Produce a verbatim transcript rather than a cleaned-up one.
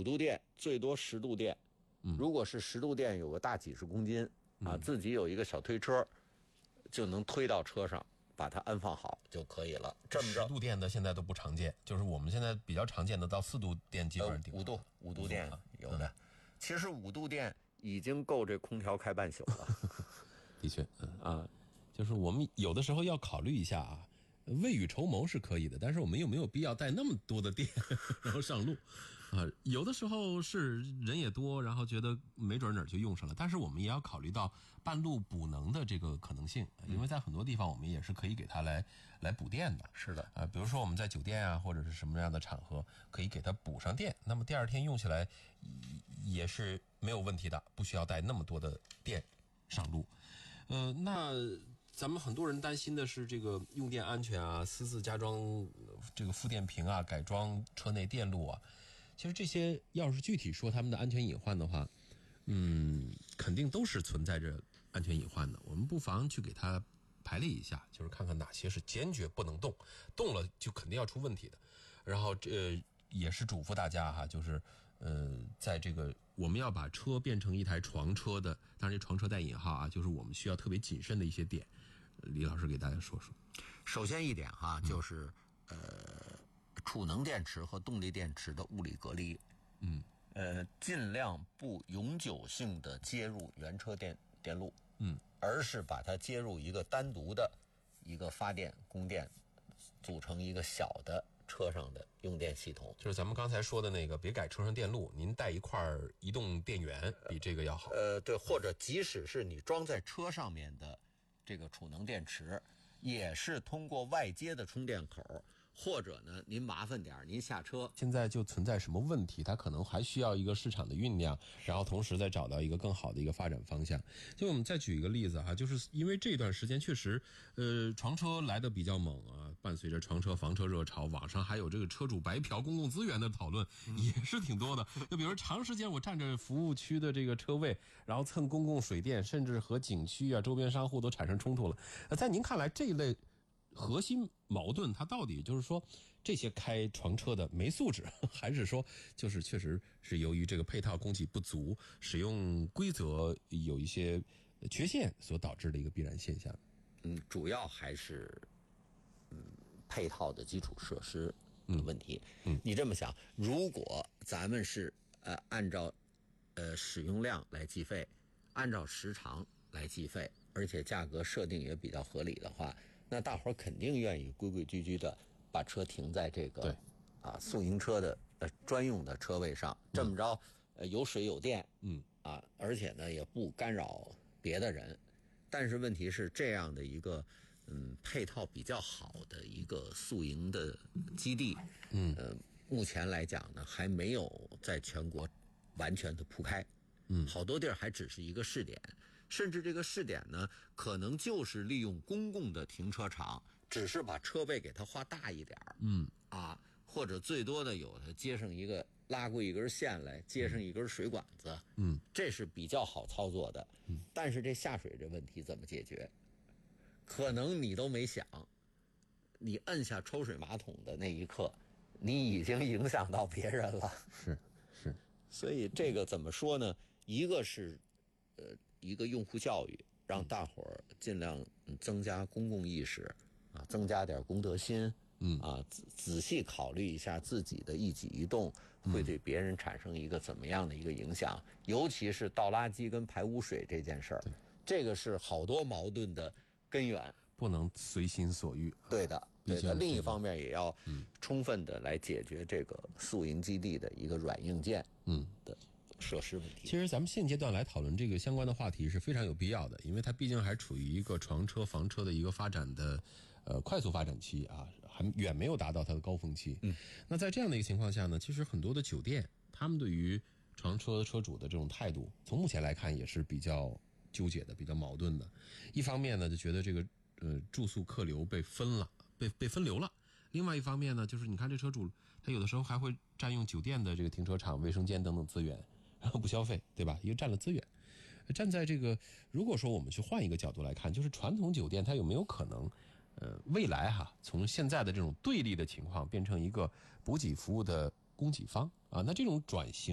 度电最多十度电，嗯，如果是十度电有个大几十公斤啊，自己有一个小推车就能推到车上把它安放好就可以了。这么着十度电的现在都不常见，就是我们现在比较常见的到四度电基本上顶五度五度电有的、嗯、其实五度电已经够这空调开半宿了的确，嗯啊，就是我们有的时候要考虑一下啊，未雨绸缪是可以的，但是我们有没有必要带那么多的电然后上路啊？有的时候是人也多，然后觉得没准哪儿就用上了，但是我们也要考虑到半路补能的这个可能性，因为在很多地方我们也是可以给它来来补电的。 是的啊，比如说我们在酒店啊或者是什么样的场合可以给它补上电，那么第二天用起来也是没有问题的，不需要带那么多的电上路。呃，那咱们很多人担心的是这个用电安全啊，私自加装这个负电瓶啊，改装车内电路啊。其实这些要是具体说他们的安全隐患的话，嗯，肯定都是存在着安全隐患的。我们不妨去给它排列一下，就是看看哪些是坚决不能动，动了就肯定要出问题的。然后这、呃、也是嘱咐大家哈，就是呃，在这个我们要把车变成一台床车的，当然这床车带引号啊，就是我们需要特别谨慎的一些点。李老师给大家说说。 首先一点哈，就是呃，储能电池和动力电池的物理隔离，嗯，呃，尽量不永久性的接入原车电电路，嗯，而是把它接入一个单独的一个发电供电，组成一个小的车上的用电系统。 就是咱们刚才说的那个，别改车上电路，您带一块移动电源比这个要好。 呃，对，或者即使是你装在车上面的这个储能电池，也是通过外接的充电口，或者呢您麻烦点您下车。 现在就存在什么问题，它可能还需要一个市场的酝酿，然后同时再找到一个更好的一个发展方向。就我们再举一个例子哈，就是因为这段时间确实呃床车来的比较猛啊，伴随着床车房车热潮，网上还有这个车主白嫖公共资源的讨论也是挺多的。就比如长时间我占着服务区的这个车位，然后蹭公共水电，甚至和景区啊周边商户都产生冲突了。在您看来这一类核心矛盾它到底就是说这些开床车的没素质，还是说就是确实是由于这个配套供给不足，使用规则有一些缺陷所导致的一个必然现象？ 嗯，主要还是嗯配套的基础设施的问题。嗯，你这么想，如果咱们是呃按照呃使用量来计费，按照时长来计费，而且价格设定也比较合理的话，那大伙儿肯定愿意规规矩矩的把车停在这个啊宿营车的呃专用的车位上，这么着呃有水有电，嗯啊，而且呢也不干扰别的人。但是问题是这样的一个嗯配套比较好的一个宿营的基地，嗯呃目前来讲呢还没有在全国完全的铺开，嗯，好多地儿还只是一个试点。甚至这个试点呢，可能就是利用公共的停车场，只是把车位给它画大一点，嗯啊，或者最多的有的接上一个拉过一根线来，接上一根水管子，嗯，这是比较好操作的。嗯，但是这下水这问题怎么解决？可能你都没想，你摁下抽水马桶的那一刻，你已经影响到别人了。 是是， 所以这个怎么说呢？一个是呃。一个用户教育，让大伙儿尽量增加公共意识啊，增加点公德心，嗯啊，仔仔细考虑一下自己的一举一动会对别人产生一个怎么样的一个影响，嗯、尤其是倒垃圾跟排污水这件事儿，这个是好多矛盾的根源， 不能随心所欲。 对的，对的。另一方面也要充分的来解决这个宿营基地的一个软硬件，嗯的。设施问题。 其实咱们现阶段来讨论这个相关的话题是非常有必要的，因为它毕竟还处于一个床车房车的一个发展的呃快速发展期啊，还远没有达到它的高峰期。嗯，那在这样的一个情况下呢，其实很多的酒店他们对于床车车主的这种态度，从目前来看也是比较纠结的，比较矛盾的。一方面呢，就觉得这个呃住宿客流被分了，被被分流了。另外一方面呢，就是你看这车主他有的时候还会占用酒店的这个停车场、卫生间等等资源。然后不消费，对吧？因为占了资源。站在这个，如果说我们去换一个角度来看，就是传统酒店它有没有可能，呃，未来哈，从现在的这种对立的情况变成一个补给服务的供给方啊？那这种转型。